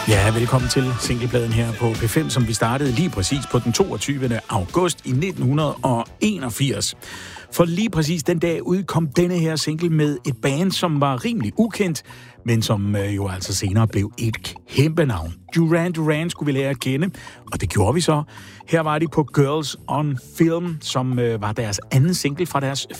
Ja, velkommen til singlepladen her på P5, som vi startede lige præcis på den 22. august i 1981. For lige præcis den dag udkom denne her single med et band, som var rimelig ukendt, men som jo altså senere blev et kæmpe navn. Duran Duran skulle vi lære at kende, og det gjorde vi så. Her var de på Girls on Film, som var deres anden single fra deres